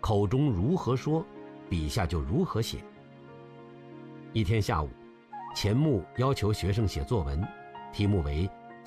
口中如何说，笔下就如何写。一天下午，钱穆要求学生写作文，题目为